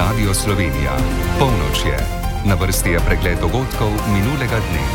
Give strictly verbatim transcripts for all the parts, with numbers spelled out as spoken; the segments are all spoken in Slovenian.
Radio Slovenija. Polnoč je. Na vrsti je pregled dogodkov minulega dne.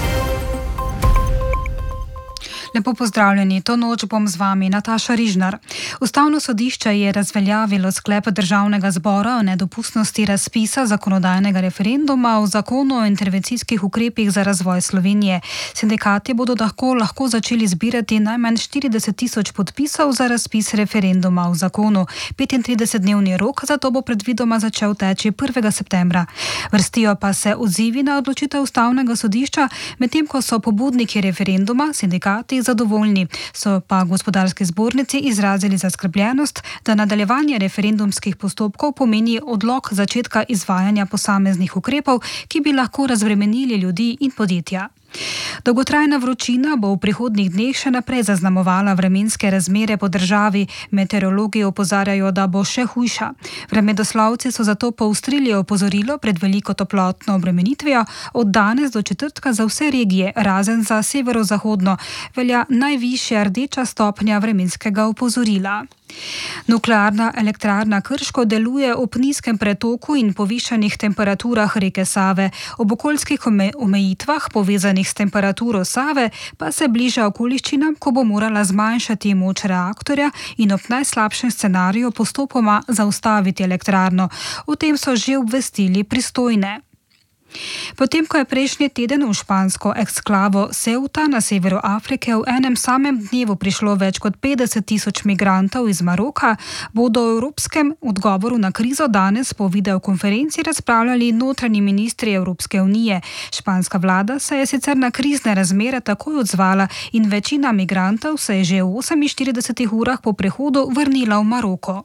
Lepo pozdravljeni, to noč bom z vami Nataša Rižnar. Ustavno sodišče je razveljavilo sklep Državnega zbora o nedopustnosti razpisa zakonodajnega referenduma o zakonu o intervencijskih ukrepih za razvoj Slovenije. Sindikati bodo lahko, lahko začeli zbirati najmanj štirideset tisoč podpisov za razpis referenduma o zakonu. petintridesetdnevni rok za to bo predvidoma začel teči prvega septembra. Vrstijo pa se odzivi na odločitev Ustavnega sodišča, medtem ko so pobudniki referenduma, sindikati, zadovoljni, so pa gospodarski zbornici izrazili zaskrbljenost, da nadaljevanje referendumskih postopkov pomeni odlog začetka izvajanja posameznih ukrepov, ki bi lahko razbremenili ljudi in podjetja. Dolgotrajna vročina bo v prihodnjih dneh še naprej zaznamovala vremenske razmere po državi. Meteorologi opozarjajo, da bo še hujša. Vremenoslovci so zato poostrili opozorilo pred veliko toplotno obremenitvijo. Od danes do četrtka za vse regije, razen za severozahodno, velja najvišja rdeča stopnja vremenskega opozorila. Nuklearna elektrarna Krško deluje ob nizkem pretoku in povišanih temperaturah reke Save. Ob okoljskih omejitvah povezanih s temperaturo Save pa se bliža okoliščinam, ko bo morala zmanjšati moč reaktorja in ob najslabšem scenariju postopoma zaustaviti elektrarno. O tem so že obvestili pristojne. Potem, ko je prejšnji teden v špansko eksklavo Ceuta na severu Afrike v enem samem dnevu prišlo več kot petdeset tisoč migrantov iz Maroka, bodo o evropskem odgovoru na krizo danes po videokonferenci razpravljali notranji ministri Evropske unije. Španska vlada se je sicer na krizne razmere takoj odzvala in večina migrantov se je že v oseminštiridesetih urah po prehodu vrnila v Maroko.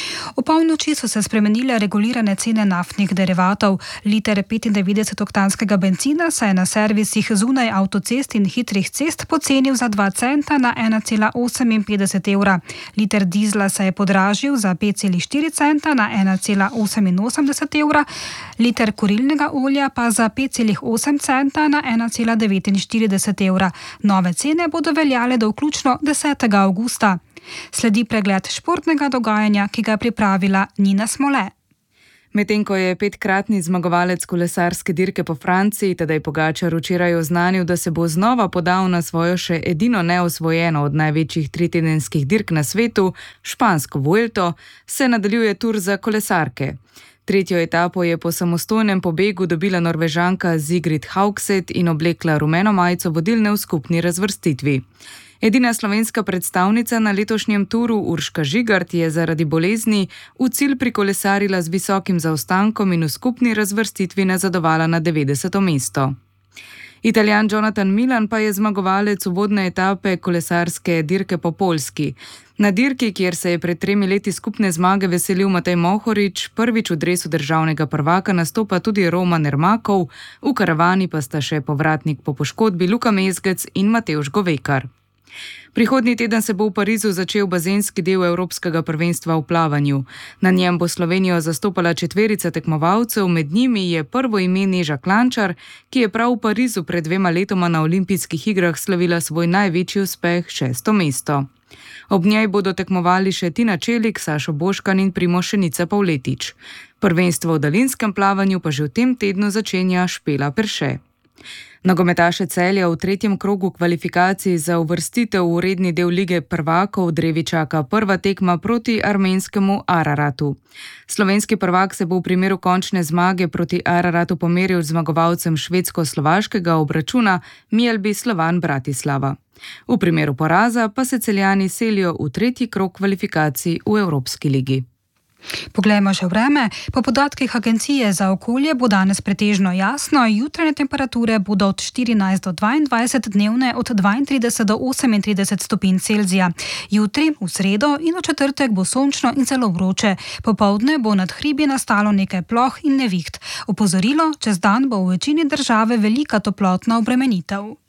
O polnoči so se spremenile regulirane cene naftnih derivatov. Liter petindevetdesetoktanskega bencina se je na servisih zunaj avtocest in hitrih cest pocenil za dva centa na ena cela oseminpetdeset evra. Liter dizla se je podražil za pet celih štiri centa na ena cela oseminosemdeset evra, liter kurilnega olja pa za pet celih osem centa na ena cela devetinštirideset evra. Nove cene bodo veljale do vključno desetega avgusta. Sledi pregled športnega dogajanja, ki ga je pripravila Nina Smole. Medtem ko je petkratni zmagovalec kolesarske dirke po Franciji, Tadej Pogačar, včeraj oznanil, da se bo znova podal na svojo še edino neosvojeno od največjih tritedenskih dirk na svetu, špansko Vuelto, se nadaljuje tur za kolesarke. Tretjo etapo je po samostojnem pobegu dobila Norvežanka Sigrid Haugset in oblekla rumeno majico vodilne v skupni razvrstitvi. Edina slovenska predstavnica na letošnjem turu, Urška Žigart, je zaradi bolezni v cilj prikolesarila z visokim zaostankom in v skupni razvrstitvi nazadovala na devetdeseto mesto. Italijan Jonathan Milan pa je zmagovalec uvodne etape kolesarske dirke po Poljski. Na dirki, kjer se je pred tremi leti skupne zmage veselil Matej Mohorič, prvič v dresu državnega prvaka nastopa tudi Roman Ermakov, v karavani pa sta še povratnik po poškodbi Luka Mezgec in Matevž Govekar. Prihodnji teden se bo v Parizu začel bazenski del Evropskega prvenstva v plavanju. Na njem bo Slovenijo zastopala četverica tekmovalcev, med njimi je prvo ime Neža Klančar, ki je prav v Parizu pred dvema letoma na olimpijskih igrah slavila svoj največji uspeh, šesto mesto. Ob njej bodo tekmovali še Tina Čelik, Sašo Boškan in Primož Šenica Pavletič. Prvenstvo v daljinskem plavanju pa že v tem tednu začenja Špela Perše. Nogometaše Celja v tretjem krogu kvalifikacij za uvrstitev v redni del Lige prvakov drevi čaka prva tekma proti armenskemu Araratu. Slovenski prvak se bo v primeru končne zmage proti Araratu pomeril z zmagovalcem švedsko-slovaškega obračuna Mjelbi Slovan Bratislava. V primeru poraza pa se Celjani selijo v tretji krog kvalifikacij v Evropski ligi. Poglejmo še vreme. Po podatkih Agencije za okolje bo danes pretežno jasno, jutranje temperature bodo od štirinajst do dvaindvajset, dnevne od dvaintrideset do osemintrideset stopinj Celzija. Jutri, v sredo in v četrtek bo sončno in celo vroče. Popoldne bo nad hribi nastalo nekaj ploh in neviht. Opozorilo, čez dan bo v večini države velika toplotna obremenitev.